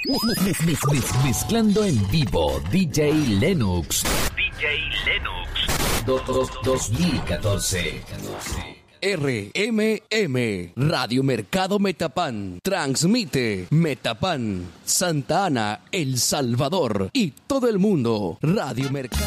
Mezclando en vivo, DJ Lennox. 2014. RMM, Radio Mercado Metapan, transmite Metapan, Santa Ana, El Salvador y todo el mundo. Radio Mercado.